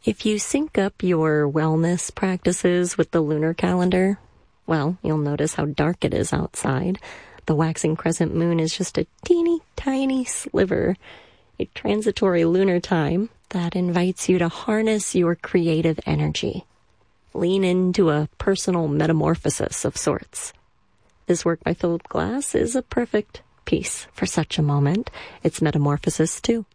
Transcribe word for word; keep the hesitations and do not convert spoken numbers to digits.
If you sync up your wellness practices with the lunar calendar, well, you'll notice how dark it is outside. The waxing crescent moon is just a teeny tiny sliver, a transitory lunar time that invites you to harness your creative energy. Lean into a personal metamorphosis of sorts. This work by Philip Glass is a perfect piece for such a moment. It's metamorphosis too.